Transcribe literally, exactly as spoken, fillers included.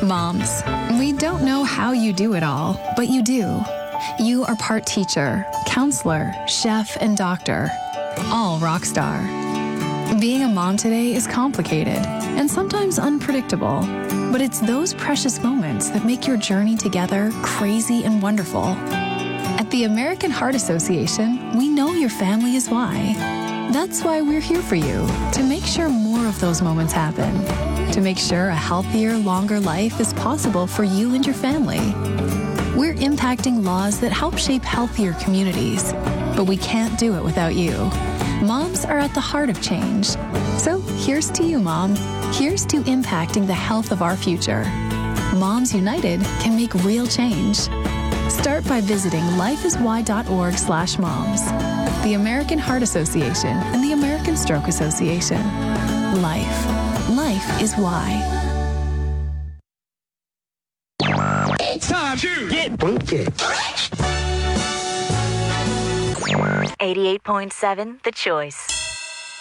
Moms, we don't know how you do it all, but you do. You are part teacher, counselor, chef, and doctor, all rock star. Being a mom today is complicated and sometimes unpredictable, but it's those precious moments that make your journey together crazy and wonderful. At the American Heart Association, we know your family is why. That's why we're here for you, to make sure more of those moments happen, to make sure a healthier, longer life is possible for you and your family. We're impacting laws that help shape healthier communities, but we can't do it without you. Moms are at the heart of change. So here's to you, Mom. Here's to impacting the health of our future. Moms United can make real change. Start by visiting lifeiswhy.org slash moms. The American Heart Association and the American Stroke Association. Life. Life is why. It's time to get funky. eighty-eight point seven The Choice.